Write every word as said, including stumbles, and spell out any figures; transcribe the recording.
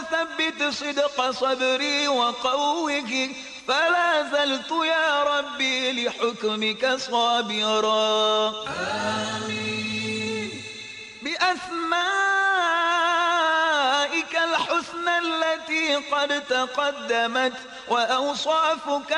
ثبت صدق صدري وقوه، فلا زلت يا ربي لحكمك صابرا. آمين. بأسمائك الحسنى التي قد تقدمت وأوصافك